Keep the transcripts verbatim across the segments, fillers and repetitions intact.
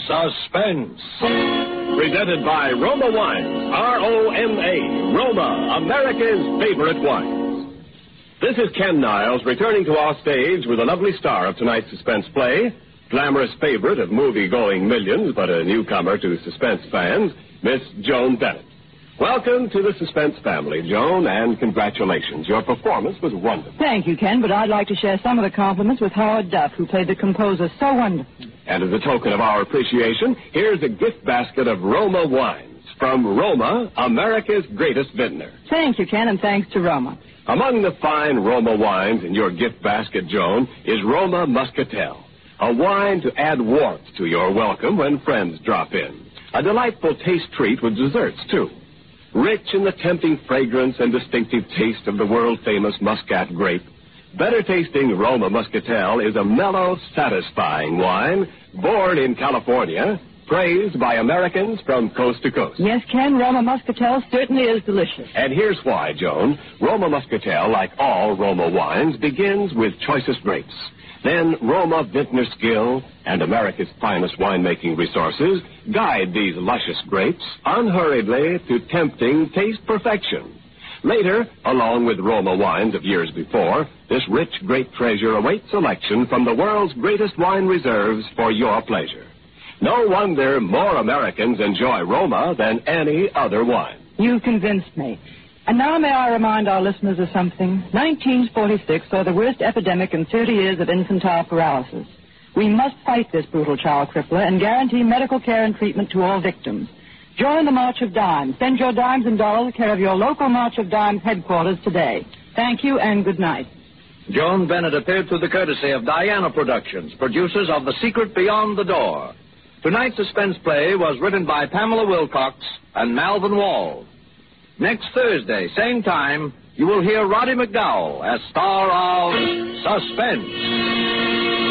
Suspense. Presented by Roma Wines. R O M A. Roma, America's favorite wines. This is Ken Niles returning to our stage with a lovely star of tonight's suspense play, glamorous favorite of movie-going millions, but a newcomer to suspense fans, Miss Joan Bennett. Welcome to the Suspense family, Joan, and congratulations. Your performance was wonderful. Thank you, Ken, but I'd like to share some of the compliments with Howard Duff, who played the composer so wonderfully. And as a token of our appreciation, here's a gift basket of Roma wines from Roma, America's greatest vintner. Thank you, Ken, and thanks to Roma. Among the fine Roma wines in your gift basket, Joan, is Roma Muscatel, a wine to add warmth to your welcome when friends drop in. A delightful taste treat with desserts, too. Rich in the tempting fragrance and distinctive taste of the world-famous Muscat grape, better-tasting Roma Muscatel is a mellow, satisfying wine born in California, praised by Americans from coast to coast. Yes, Ken, Roma Muscatel certainly is delicious. And here's why, Joan. Roma Muscatel, like all Roma wines, begins with choicest grapes. Then Roma vintner skill and America's finest winemaking resources guide these luscious grapes unhurriedly to tempting taste perfection. Later, along with Roma wines of years before, this rich grape treasure awaits selection from the world's greatest wine reserves for your pleasure. No wonder more Americans enjoy Roma than any other wine. You've convinced me. And now may I remind our listeners of something? nineteen forty-six saw the worst epidemic in thirty years of infantile paralysis. We must fight this brutal child crippler and guarantee medical care and treatment to all victims. Join the March of Dimes. Send your dimes and dollars care of your local March of Dimes headquarters today. Thank you and good night. Joan Bennett appeared through the courtesy of Diana Productions, producers of The Secret Beyond the Door. Tonight's suspense play was written by Pamela Wilcox and Malvin Wall. Next Thursday, same time, you will hear Roddy McDowell as star of Suspense.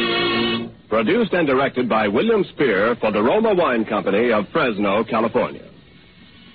Produced and directed by William Spear for the Roma Wine Company of Fresno, California.